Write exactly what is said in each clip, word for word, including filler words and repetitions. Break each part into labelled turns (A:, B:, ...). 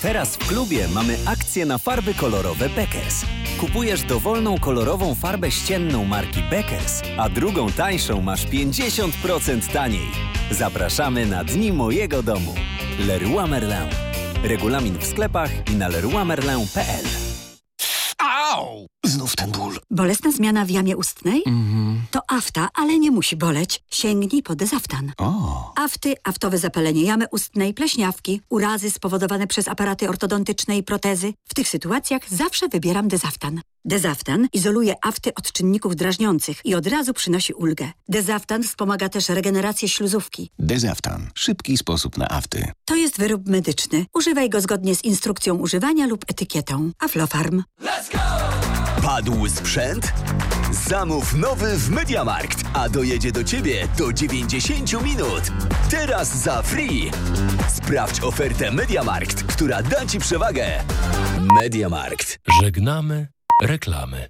A: Teraz w klubie mamy akcję na farby kolorowe Beckers. Kupujesz dowolną kolorową farbę ścienną marki Beckers, a drugą tańszą masz pięćdziesiąt procent taniej. Zapraszamy na Dni Mojego Domu. Leroy Merlin. Regulamin w sklepach i na leroy merlin kropka p l.
B: Au! Znów ten ból.
C: Bolesna zmiana w jamie ustnej?
B: Mhm.
C: To afta, ale nie musi boleć. Sięgnij po Dezaftan.
B: O.
C: Afty, aftowe zapalenie jamy ustnej, pleśniawki, urazy spowodowane przez aparaty ortodontyczne i protezy. W tych sytuacjach zawsze wybieram Dezaftan. Dezaftan izoluje afty od czynników drażniących i od razu przynosi ulgę. Dezaftan wspomaga też regenerację śluzówki.
B: Dezaftan. Szybki sposób na afty.
C: To jest wyrób medyczny. Używaj go zgodnie z instrukcją używania lub etykietą. Aflofarm.
D: Let's go! Padł sprzęt? Zamów nowy w MediaMarkt, a dojedzie do Ciebie do dziewięćdziesiąt minut. Teraz za free. Sprawdź ofertę MediaMarkt, która da Ci przewagę. MediaMarkt.
E: Żegnamy reklamy.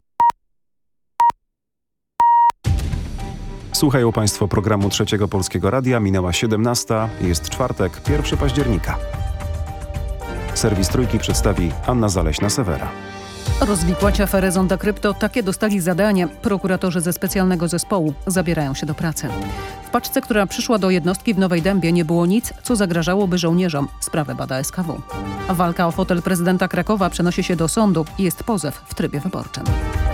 F: Słuchają Państwo programu Trzeciego Polskiego Radia. Minęła siedemnasta. Jest czwartek, pierwszego października. Serwis Trójki przedstawi Anna Zaleśna-Sewera.
G: Rozwikłać aferę Zonda Krypto, takie dostali zadanie. Prokuratorzy ze specjalnego zespołu zabierają się do pracy. W paczce, która przyszła do jednostki w Nowej Dębie, nie było nic, co zagrażałoby żołnierzom. Sprawę bada S K W. Walka o fotel prezydenta Krakowa przenosi się do sądu i jest pozew w trybie wyborczym.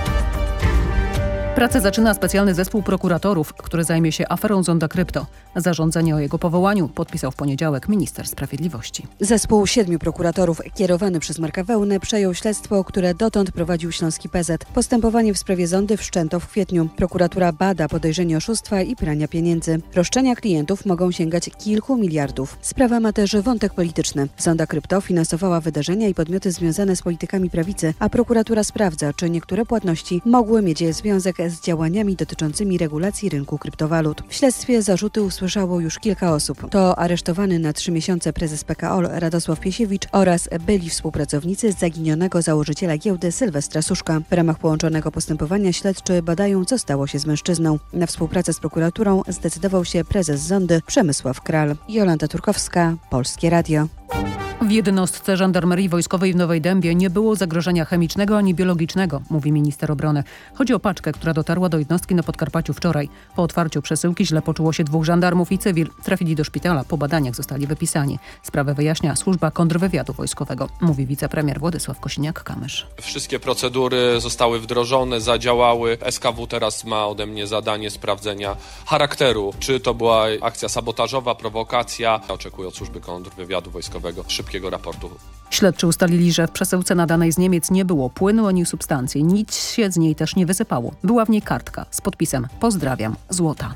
G: Pracę zaczyna specjalny zespół prokuratorów, który zajmie się aferą Zonda Krypto. Zarządzenie o jego powołaniu podpisał w poniedziałek minister sprawiedliwości.
H: Zespół siedmiu prokuratorów kierowany przez Marka Wełnę przejął śledztwo, które dotąd prowadził Śląski P Z. Postępowanie w sprawie Zondy wszczęto w kwietniu. Prokuratura bada podejrzenie oszustwa i prania pieniędzy. Roszczenia klientów mogą sięgać kilku miliardów. Sprawa ma też wątek polityczny. Zonda Krypto finansowała wydarzenia i podmioty związane z politykami prawicy, a prokuratura sprawdza, czy niektóre płatności mogły mieć związek z działaniami dotyczącymi regulacji rynku kryptowalut. W śledztwie zarzuty usłyszało już kilka osób. To aresztowany na trzy miesiące prezes P K O L Radosław Piesiewicz oraz byli współpracownicy zaginionego założyciela giełdy Sylwestra Suszka. W ramach połączonego postępowania śledczy badają, co stało się z mężczyzną. Na współpracę z prokuraturą zdecydował się prezes Zondy Przemysław Kral. Jolanta Turkowska, Polskie Radio.
G: W jednostce żandarmerii wojskowej w Nowej Dębie nie było zagrożenia chemicznego ani biologicznego, mówi minister obrony. Chodzi o paczkę, która dotarła do jednostki na Podkarpaciu wczoraj. Po otwarciu przesyłki źle poczuło się dwóch żandarmów i cywil. Trafili do szpitala, po badaniach zostali wypisani. Sprawę wyjaśnia służba kontrwywiadu wojskowego, mówi wicepremier Władysław Kosiniak-Kamysz.
I: Wszystkie procedury zostały wdrożone, zadziałały. S K W teraz ma ode mnie zadanie sprawdzenia charakteru. Czy to była akcja sabotażowa, prowokacja? Oczekuję od służby kontrwywiadu wojskowego szybkiego raportu.
G: Śledczy ustalili, że w przesyłce nadanej z Niemiec nie było płynu ani substancji. Nic się z niej też nie wysypało. Była w niej kartka z podpisem „Pozdrawiam, Złota”.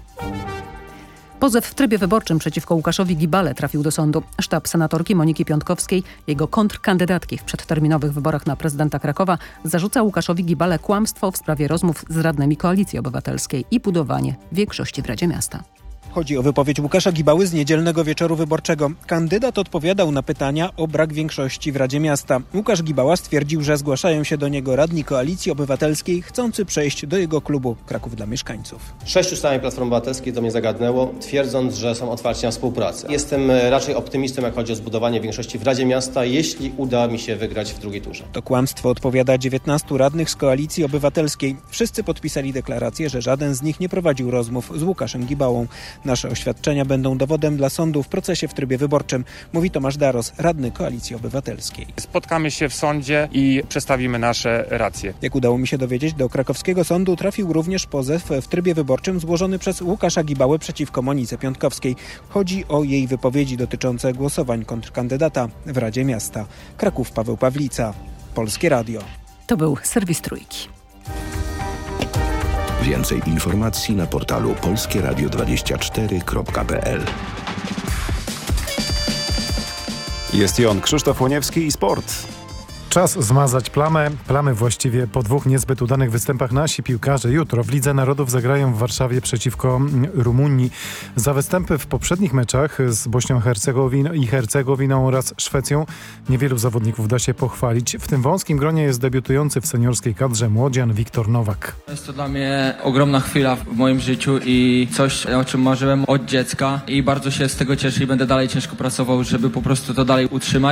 G: Pozew w trybie wyborczym przeciwko Łukaszowi Gibale trafił do sądu. Sztab senatorki Moniki Piątkowskiej, jego kontrkandydatki w przedterminowych wyborach na prezydenta Krakowa, zarzuca Łukaszowi Gibale kłamstwo w sprawie rozmów z radnymi Koalicji Obywatelskiej i budowanie większości w Radzie Miasta.
J: Chodzi o wypowiedź Łukasza Gibały z niedzielnego wieczoru wyborczego. Kandydat odpowiadał na pytania o brak większości w Radzie Miasta. Łukasz Gibała stwierdził, że zgłaszają się do niego radni Koalicji Obywatelskiej chcący przejść do jego klubu Kraków dla Mieszkańców.
K: Sześciu z nami Platformy Obywatelskiej do mnie zagadnęło, twierdząc, że są otwarci na współpracę. Jestem raczej optymistą, jak chodzi o zbudowanie większości w Radzie Miasta, jeśli uda mi się wygrać w drugiej turze.
J: To kłamstwo odpowiada dziewiętnastu radnych z Koalicji Obywatelskiej. Wszyscy podpisali deklarację, że żaden z nich nie prowadził rozmów z Łukaszem Gibałą. Nasze oświadczenia będą dowodem dla sądu w procesie w trybie wyborczym, mówi Tomasz Daros, radny Koalicji Obywatelskiej.
L: Spotkamy się w sądzie i przedstawimy nasze racje.
J: Jak udało mi się dowiedzieć, do krakowskiego sądu trafił również pozew w trybie wyborczym złożony przez Łukasza Gibałę przeciwko Monice Piątkowskiej. Chodzi o jej wypowiedzi dotyczące głosowań kontrkandydata w Radzie Miasta. Kraków, Paweł Pawlica, Polskie Radio.
G: To był serwis Trójki.
M: Więcej informacji na portalu polskie radio dwadzieścia cztery kropka p l.
F: Jest i on, Krzysztof Łoniewski i sport.
N: Czas zmazać plamę. Plamy właściwie po dwóch niezbyt udanych występach nasi piłkarze jutro w Lidze Narodów zagrają w Warszawie przeciwko Rumunii. Za występy w poprzednich meczach z Bośnią Hercegowiną i Hercegowiną oraz Szwecją niewielu zawodników da się pochwalić. W tym wąskim gronie jest debiutujący w seniorskiej kadrze młodzian Wiktor Nowak.
O: Jest to dla mnie ogromna chwila w moim życiu i coś, o czym marzyłem od dziecka i bardzo się z tego cieszę i będę dalej ciężko pracował, żeby po prostu to dalej utrzymać.